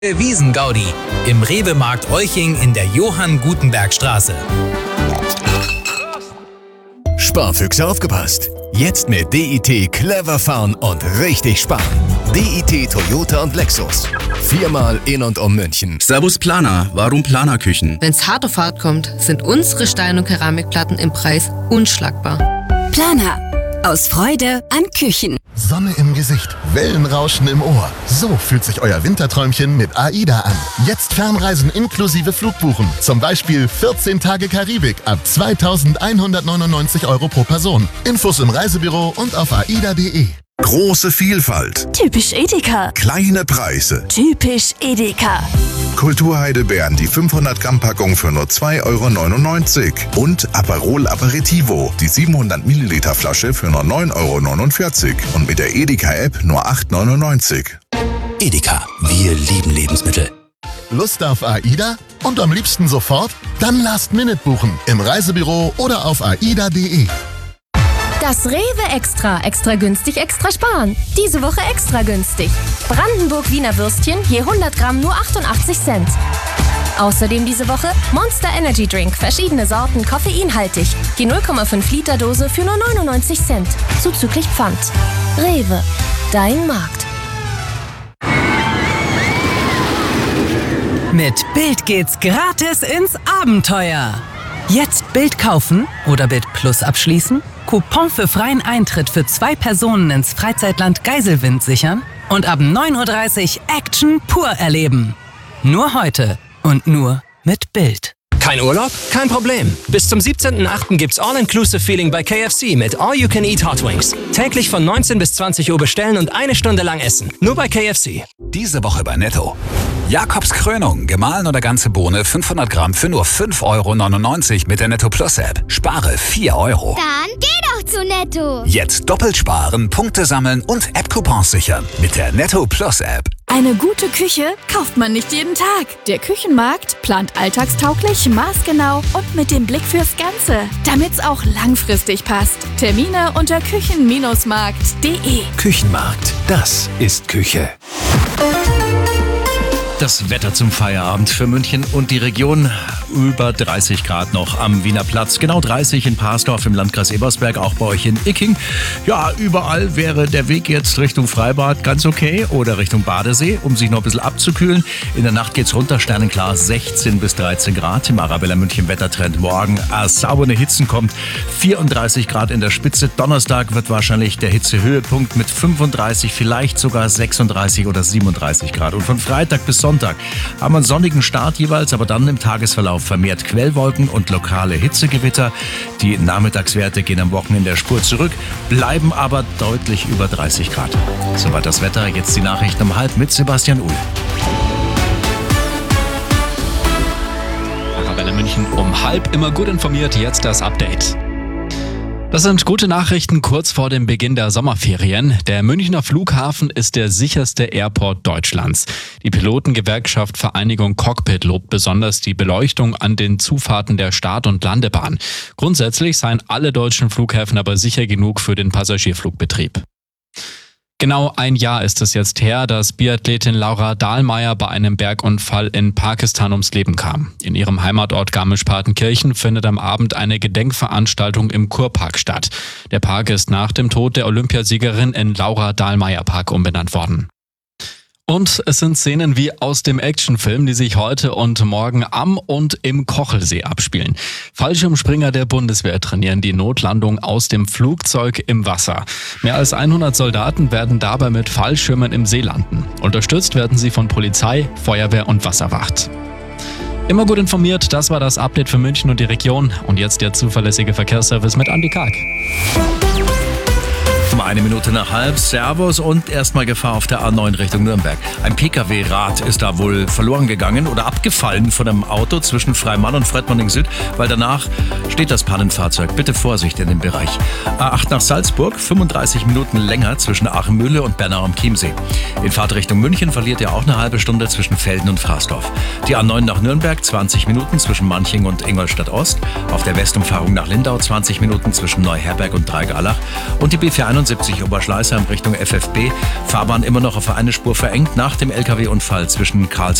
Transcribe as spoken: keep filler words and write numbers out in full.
Wiesengaudi im Rewe-Markt Olching in der Johann-Gutenberg-Straße. Sparfüchse aufgepasst! Jetzt mit D I T clever fahren und richtig sparen. D I T Toyota und Lexus. Viermal in und um München. Servus Planer, warum Planerküchen? Wenn's hart auf hart kommt, sind unsere Stein- und Keramikplatten im Preis unschlagbar. Planer. Aus Freude an Küchen. Sonne im Gesicht, Wellenrauschen im Ohr. So fühlt sich euer Winterträumchen mit AIDA an. Jetzt Fernreisen inklusive Flugbuchen. Zum Beispiel vierzehn Tage Karibik ab zweitausendeinhundertneunundneunzig Euro pro Person. Infos im Reisebüro und auf aida punkt de. Große Vielfalt. Typisch Edeka. Kleine Preise. Typisch Edeka. Kulturheidelbeeren, die fünfhundert Gramm Packung für nur zwei Euro neunundneunzig. Und Aperol Aperitivo, die siebenhundert Milliliter Flasche für nur neun Euro neunundvierzig. Und mit der Edeka-App nur acht Euro neunundneunzig. Edeka, wir lieben Lebensmittel. Lust auf AIDA? Und am liebsten sofort? Dann Last Minute buchen im Reisebüro oder auf aida punkt de. Das Rewe Extra. Extra günstig, extra sparen. Diese Woche extra günstig. Brandenburg-Wiener Würstchen je hundert Gramm nur achtundachtzig Cent. Außerdem diese Woche Monster Energy Drink. Verschiedene Sorten, koffeinhaltig. Die null Komma fünf Liter Dose für nur neunundneunzig Cent. Zuzüglich Pfand. Rewe. Dein Markt. Mit Bild geht's gratis ins Abenteuer. Jetzt Bild kaufen oder Bild Plus abschließen, Coupon für freien Eintritt für zwei Personen ins Freizeitland Geiselwind sichern und ab neun Uhr dreißig Action pur erleben. Nur heute und nur mit Bild. Kein Urlaub? Kein Problem. Bis zum siebzehnten achten gibt's All-Inclusive-Feeling bei K F C mit All-You-Can-Eat Hot Wings. Täglich von neunzehn bis zwanzig Uhr bestellen und eine Stunde lang essen. Nur bei K F C. Diese Woche bei Netto. Jakobs Krönung, gemahlen oder ganze Bohne, fünfhundert Gramm für nur fünf Euro neunundneunzig mit der Netto Plus App. Spare vier Euro. Dann geh doch zu Netto. Jetzt doppelt sparen, Punkte sammeln und App-Coupons sichern mit der Netto Plus App. Eine gute Küche kauft man nicht jeden Tag. Der Küchenmarkt plant alltagstauglich, maßgenau und mit dem Blick fürs Ganze, damit's auch langfristig passt. Termine unter küchen Markt punkt de. Küchenmarkt, das ist Küche. Das Wetter zum Feierabend für München und die Region. Über dreißig Grad noch am Wiener Platz. Genau dreißig in Parsdorf im Landkreis Ebersberg, auch bei euch in Icking. Ja, überall wäre der Weg jetzt Richtung Freibad ganz okay oder Richtung Badesee, um sich noch ein bisschen abzukühlen. In der Nacht geht's runter, sternenklar, sechzehn bis dreizehn Grad. Im Arabella München Wettertrend morgen. Ah, saubere Hitzen kommt, vierunddreißig Grad in der Spitze. Donnerstag wird wahrscheinlich der Hitzehöhepunkt mit fünfunddreißig, vielleicht sogar sechsunddreißig oder siebenunddreißig Grad. Und von Freitag bis Sonntag haben wir einen sonnigen Start jeweils, aber dann im Tagesverlauf vermehrt Quellwolken und lokale Hitzegewitter. Die Nachmittagswerte gehen am Wochenende der Spur zurück, bleiben aber deutlich über dreißig Grad. Soweit das Wetter, jetzt die Nachrichten um halb mit Sebastian Uhl. Arabella München um halb, immer gut informiert, jetzt das Update. Das sind gute Nachrichten kurz vor dem Beginn der Sommerferien. Der Münchner Flughafen ist der sicherste Airport Deutschlands. Die Pilotengewerkschaft Vereinigung Cockpit lobt besonders die Beleuchtung an den Zufahrten der Start- und Landebahn. Grundsätzlich seien alle deutschen Flughäfen aber sicher genug für den Passagierflugbetrieb. Genau ein Jahr ist es jetzt her, dass Biathletin Laura Dahlmeier bei einem Bergunfall in Pakistan ums Leben kam. In ihrem Heimatort Garmisch-Partenkirchen findet am Abend eine Gedenkveranstaltung im Kurpark statt. Der Park ist nach dem Tod der Olympiasiegerin in Laura Dahlmeier Park umbenannt worden. Und es sind Szenen wie aus dem Actionfilm, die sich heute und morgen am und im Kochelsee abspielen. Fallschirmspringer der Bundeswehr trainieren die Notlandung aus dem Flugzeug im Wasser. Mehr als hundert Soldaten werden dabei mit Fallschirmen im See landen. Unterstützt werden sie von Polizei, Feuerwehr und Wasserwacht. Immer gut informiert, das war das Update für München und die Region. Und jetzt der zuverlässige Verkehrsservice mit Andi Karg. Um eine Minute nach halb, Servus und erstmal Gefahr auf der A neun Richtung Nürnberg. Ein Pkw-Rad ist da wohl verloren gegangen oder abgefallen von einem Auto zwischen Freimann und Fredmanning Süd, weil danach steht das Pannenfahrzeug. Bitte Vorsicht in dem Bereich. A acht nach Salzburg, fünfunddreißig Minuten länger zwischen Aachenmühle und Bernau am Chiemsee. In Fahrtrichtung München verliert ihr auch eine halbe Stunde zwischen Velden und Fraßdorf. Die A neun nach Nürnberg, zwanzig Minuten zwischen Manching und Ingolstadt Ost. Auf der Westumfahrung nach Lindau, zwanzig Minuten zwischen Neuherberg und Dreigalach. Und die B vierhunderteinundsechzig neunundsiebzig Oberschleißheim Richtung F F B. Fahrbahn immer noch auf eine Spur verengt nach dem L K W-Unfall zwischen Karlsruhe